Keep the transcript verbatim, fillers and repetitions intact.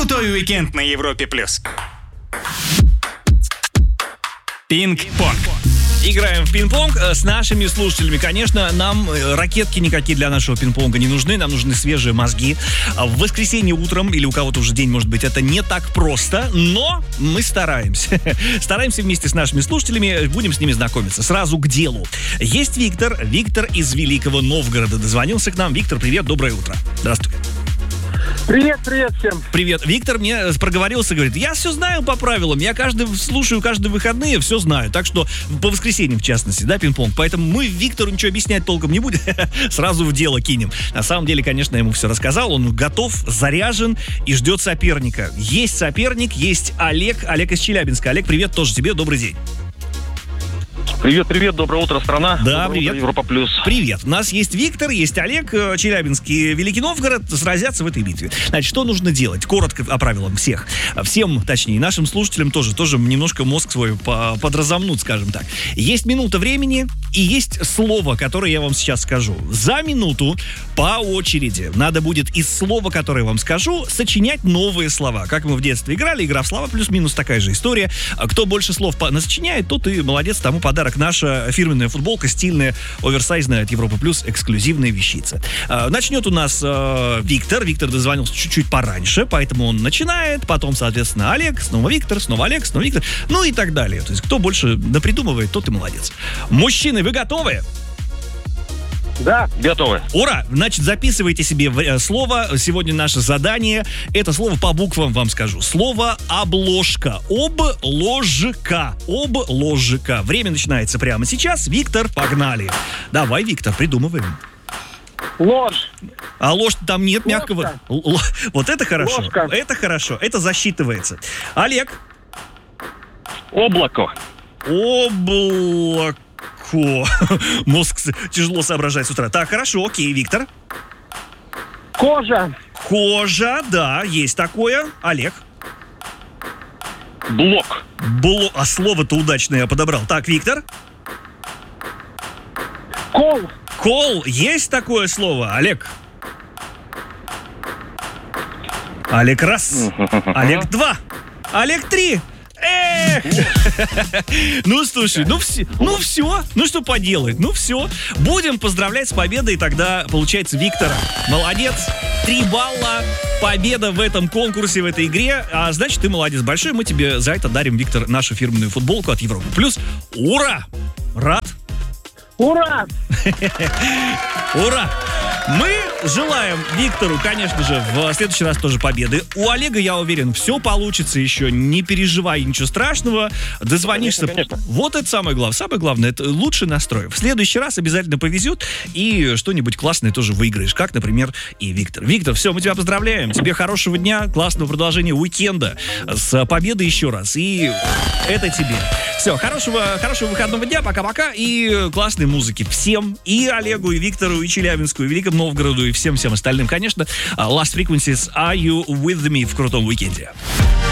Крутой уикенд на Европе плюс. Пинг-понг. Играем в пинг-понг с нашими слушателями. Конечно, нам ракетки никакие для нашего пинг-понга не нужны. Нам нужны свежие мозги. В воскресенье утром, или у кого-то уже день, может быть, это не так просто, но мы стараемся. Стараемся вместе с нашими слушателями, будем с ними знакомиться. Сразу к делу. Есть Виктор. Виктор из Великого Новгорода дозвонился к нам. Виктор, привет, доброе утро. Здравствуй. Привет, привет всем. Привет. Виктор мне проговорился, говорит, я все знаю по правилам, я каждый слушаю каждые выходные, все знаю. Так что по воскресеньям, в частности, да, пинг-понг. Поэтому мы Виктору ничего объяснять толком не будем, сразу в дело кинем. На самом деле, конечно, я ему все рассказал, он готов, заряжен и ждет соперника. Есть соперник, есть Олег, Олег из Челябинска. Олег, привет, тоже тебе, добрый день. Привет, привет, доброе утро, страна. Да, доброе привет. Утро, Европа плюс. Привет. У нас есть Виктор, есть Олег, Челябинский, Великий Новгород, сразятся в этой битве. Значит, что нужно делать? Коротко о правилам всех. Всем, точнее, нашим слушателям тоже, тоже немножко мозг свой подразомнут, скажем так. Есть минута времени и есть слово, которое я вам сейчас скажу. За минуту по очереди надо будет из слова, которое я вам скажу, сочинять новые слова. Как мы в детстве играли, игра в слова, плюс-минус такая же история. Кто больше слов насочиняет, тот и молодец, тому подарок. Наша фирменная футболка, стильная, оверсайзная от Европа Плюс, эксклюзивная вещица. Начнет у нас э, Виктор. Виктор дозвонился чуть-чуть пораньше, поэтому он начинает. Потом, соответственно, Олег, снова Виктор, снова Олег, снова Виктор. Ну и так далее. То есть, кто больше напридумывает, тот и молодец. Мужчины, вы готовы? Да, готовы. Ура! Значит, записывайте себе слово. Сегодня наше задание. Это слово по буквам вам скажу. Слово обложка. Обложка. Обложка. Время начинается прямо сейчас. Виктор, погнали. Давай, Виктор, придумываем. Ложь. А ложь там нет, Ложка. мягкого. Л- вот это хорошо. Ложка. Это хорошо. Это засчитывается. Олег. Облако. Облако. Мозг тяжело соображать с утра. Так, хорошо, окей, Виктор. Кожа. Кожа, да, есть такое. Олег. Блок. Бло... А слово-то удачное я подобрал. Так, Виктор. Кол. Кол, есть такое слово. Олег. Олег раз. Олег два. Олег три. Эх! Ну, слушай, ну все, ну все, ну что поделать, ну все. Будем поздравлять с победой, тогда получается Виктора. Молодец, три балла, победа в этом конкурсе, в этой игре. А значит, ты молодец большой, мы тебе за это дарим, Виктор, нашу фирменную футболку от Европы Плюс. Ура! Рад? Ура! Ура! Мы желаем Виктору, конечно же, в следующий раз тоже победы. У Олега, я уверен, все получится еще. Не переживай, ничего страшного. Дозвонишься. Конечно, конечно. Вот это самое главное. Самое главное, это лучший настрой. В следующий раз обязательно повезет и что-нибудь классное тоже выиграешь. Как, например, и Виктор. Виктор, все, мы тебя поздравляем. Тебе хорошего дня, классного продолжения уикенда. С победой еще раз. И это тебе. Все, хорошего, хорошего выходного дня. Пока-пока. И классной музыки всем. И Олегу, и Виктору, и Челябинску, и Великому Новгороду, и всем-всем остальным. Конечно, Last Frequencies, Are You With Me в крутом уикенде.